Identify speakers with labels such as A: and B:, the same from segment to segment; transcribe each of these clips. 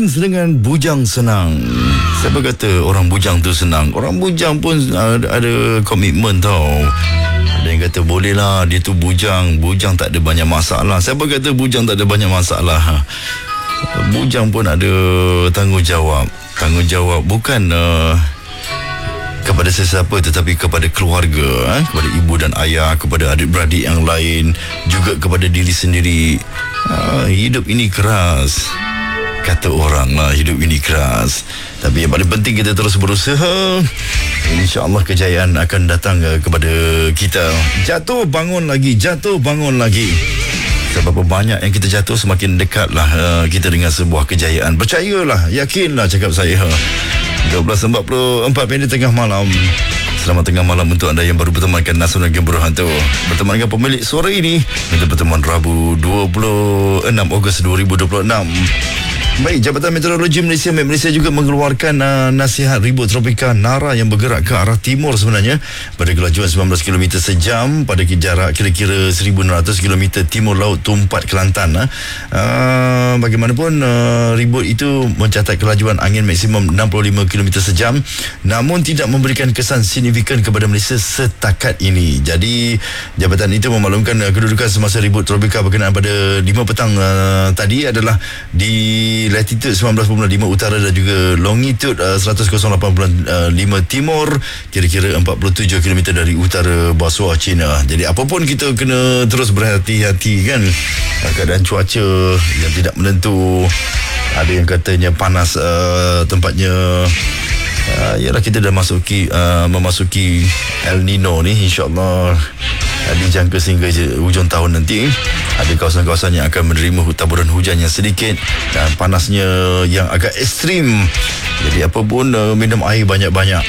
A: Dance dengan bujang senang. Siapa kata orang bujang tu senang? Orang bujang pun ada komitmen tau. Ada yang kata boleh lah, dia tu bujang tak ada banyak masalah. Siapa kata bujang tak ada banyak masalah? Bujang pun ada tanggungjawab. Tanggungjawab bukan kepada sesiapa, tetapi kepada keluarga, kepada ibu dan ayah, kepada adik-beradik yang lain, juga kepada diri sendiri. Hidup ini keras, kata orang lah, hidup ini keras. Tapi yang paling penting kita terus berusaha. InsyaAllah kejayaan akan datang kepada kita. Jatuh bangun lagi. Sebab banyak yang kita jatuh, semakin dekatlah kita dengan sebuah kejayaan. Percayalah, yakinlah, cakap saya. 12.44 tengah malam. Selamat tengah malam untuk anda yang baru bertemankan Nasional Game Berhantu. Berteman dengan pemilik suara ini untuk pertemuan Rabu 26 Ogos 2026. Baik, Jabatan Meteorologi Malaysia Malaysia juga mengeluarkan nasihat ribut tropika Nara yang bergerak ke arah timur sebenarnya pada kelajuan 19 km sejam pada jarak kira-kira 1,600 km timur laut Tumpat, Kelantan. Bagaimanapun ribut itu mencatat kelajuan angin maksimum 65 km sejam, namun tidak memberikan kesan signifikan kepada Malaysia setakat ini. Jadi jabatan itu memaklumkan kedudukan semasa ribut tropika berkenaan pada 5 petang tadi adalah di latitude 19.5 utara dan juga longitude 108.5 timur, kira-kira 47 km dari utara Basua China. Jadi apa pun kita kena terus berhati-hati kan. Keadaan cuaca yang tidak menentu, ada yang katanya panas tempatnya. Yalah, kita dah memasuki El Nino ni, insyaAllah dijangka sehingga hujung tahun nanti ada kawasan-kawasan yang akan menerima taburan hujan yang sedikit dan panasnya yang agak ekstrim. Jadi apa pun minum air banyak-banyak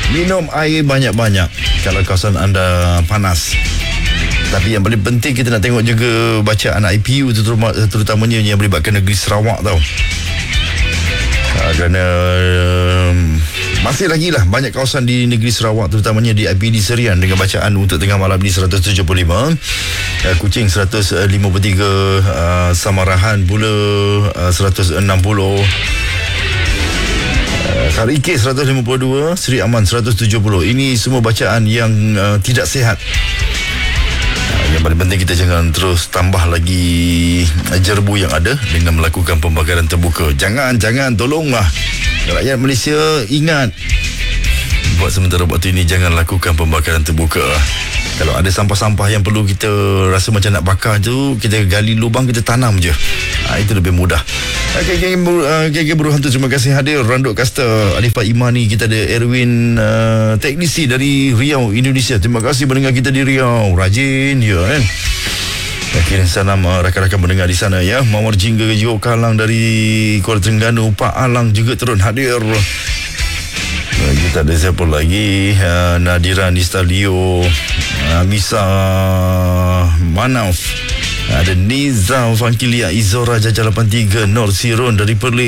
A: kalau kawasan anda panas. Tapi yang paling penting kita nak tengok juga bacaan IPU terutamanya yang melibatkan negeri Sarawak tau. Kerana masih lagi lah banyak kawasan di negeri Sarawak, terutamanya di IPD Serian dengan bacaan untuk tengah malam ni 175, Kuching 153, Samarahan pula 160, Sarike 152, Seri Aman 170. Ini semua bacaan yang tidak sihat. Yang paling penting kita jangan terus tambah lagi jerbu yang ada dengan melakukan pembakaran terbuka. Jangan, tolonglah rakyat Malaysia, ingat, buat sementara waktu ini jangan lakukan pembakaran terbuka. Kalau ada sampah-sampah yang perlu kita rasa macam nak bakar tu, kita gali lubang, kita tanam je. Itu lebih mudah. Geng Berhantu, terima kasih hadir. Randuk Kasta, Alifah Imani, kita ada Erwin, teknisi dari Riau, Indonesia. Terima kasih mendengar kita di Riau. Rajin ya kan. Kirim salam rakan-rakan mendengar di sana ya. Mawar Jingga juga Kalang dari Kuala Terengganu, Pak Alang juga turun hadir. Kita ada siapa lagi? Nadira Nistalio, Misa Manaf, ada Nizam Fankilia, Izora Jajah 83, Nur Sirun dari Perlis.